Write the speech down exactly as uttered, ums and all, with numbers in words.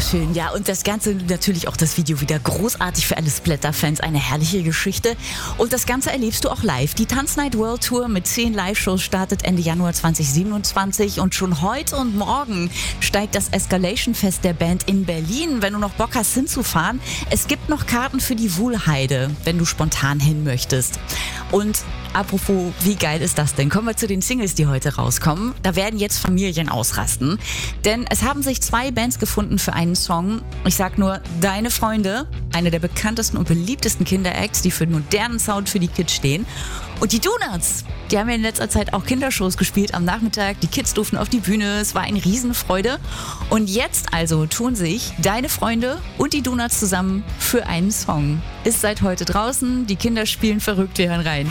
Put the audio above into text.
schön. Ja, und das Ganze, natürlich auch das Video wieder großartig für alle Splatter-Fans. Eine herrliche Geschichte. Und das Ganze erlebst du auch live. Die Tanznight World Tour mit zehn Live-Shows startet Ende Januar zweitausendsiebenundzwanzig. Und schon heute und morgen steigt das Escalation Fest der Band in Berlin. Wenn du noch Bock hast, hinzufahren, es gibt noch Karten für die Wuhlheide, wenn du spontan hin möchtest. Und apropos, wie geil ist das denn? Kommen wir zu den Singles, die heute rauskommen. Da werden jetzt Familien ausrasten. Denn es haben sich zwei Bands gefunden für einen Song. Ich sag nur, Deine Freunde, eine der bekanntesten und beliebtesten Kinderacts, die für den modernen Sound für die Kids stehen. Und die Donuts, die haben ja in letzter Zeit auch Kindershows gespielt am Nachmittag. Die Kids durften auf die Bühne, es war eine Riesenfreude. Und jetzt also tun sich Deine Freunde und die Donuts zusammen für einen Song. Ist seit heute draußen, die Kinder spielen verrückt, wir hören rein.